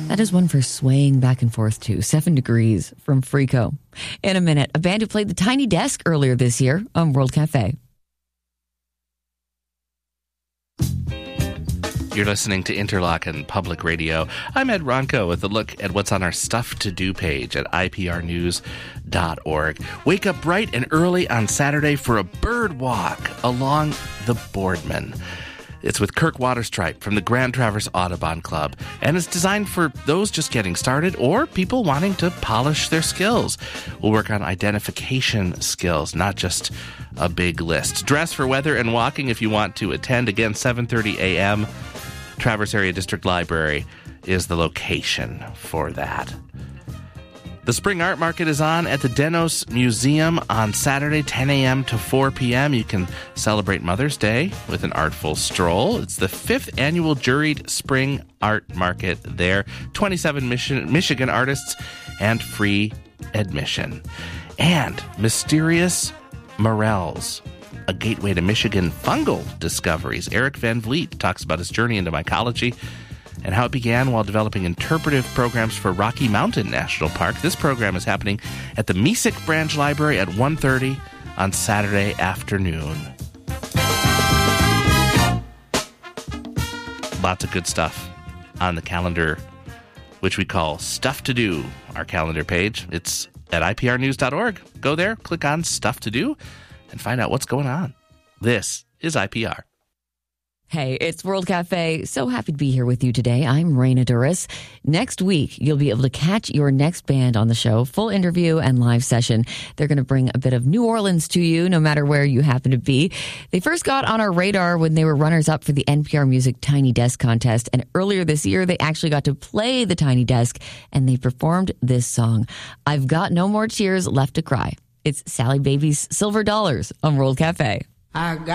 That is one for swaying back and forth to. 7 Degrees from Freako. In a minute, a band who played the Tiny Desk earlier this year on World Cafe. You're listening to Interlochen Public Radio. I'm Ed Ronco with a look at what's on our Stuff to Do page at iprnews.org. Wake up bright and early on Saturday for a bird walk along the Boardman. It's with Kirk Waterstripe from the Grand Traverse Audubon Club, and it's designed for those just getting started or people wanting to polish their skills. We'll work on identification skills, not just a big list. Dress for weather and walking if you want to attend. Again, 7:30 a.m. Traverse Area District Library is the location for that. The Spring Art Market is on at the Denos Museum on Saturday, 10 a.m. to 4 p.m. You can celebrate Mother's Day with an artful stroll. It's the 5th annual juried Spring Art Market there. 27 Michigan artists and free admission. And Mysterious Morels, a gateway to Michigan fungal discoveries. Eric Van Vliet talks about his journey into mycology and how it began while developing interpretive programs for Rocky Mountain National Park. This program is happening at the Mesick Branch Library at 1:30 on Saturday afternoon. Lots of good stuff on the calendar, which we call Stuff to Do, our calendar page. It's at iprnews.org. Go there, click on Stuff to Do, and find out what's going on. This is IPR. Hey, it's World Cafe. So happy to be here with you today. I'm Raina Duras. Next week, you'll be able to catch your next band on the show. Full interview and live session. They're going to bring a bit of New Orleans to you, no matter where you happen to be. They first got on our radar when they were runners-up for the NPR Music Tiny Desk contest. And earlier this year, they actually got to play the Tiny Desk, and they performed this song, I've Got No More Tears Left to Cry. It's Sally Baby's Silver Dollars on World Cafe. I got